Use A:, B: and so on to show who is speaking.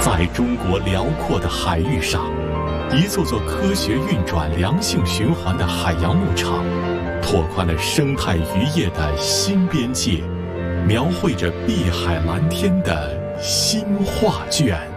A: 在中国辽阔的海域上，一座座科学运转、良性循环的海洋牧场，拓宽了生态渔业的新边界，描绘着碧海蓝天的新画卷。